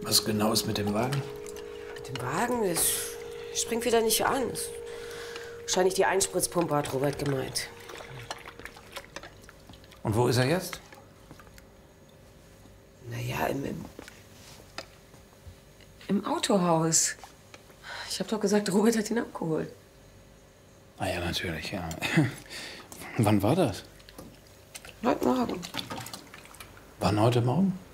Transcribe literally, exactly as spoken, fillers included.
Was genau ist mit dem Wagen? Mit dem Wagen? Es springt wieder nicht an. Es wahrscheinlich die Einspritzpumpe, hat Robert gemeint. Und wo ist er jetzt? Naja, im, im, Im Autohaus. Ich hab doch gesagt, Robert hat ihn abgeholt. Ah ja, natürlich, ja. Wann war das? heute Morgen. Wann heute Morgen?